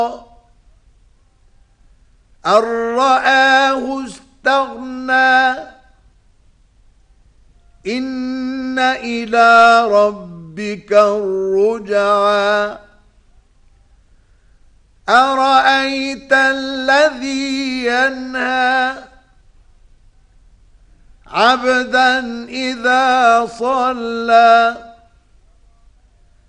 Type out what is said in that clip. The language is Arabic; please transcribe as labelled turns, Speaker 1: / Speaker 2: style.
Speaker 1: أن رآه استغنى إن إلى ربك الرجعى أرأيت الذي ينهى عبدا إذا صلى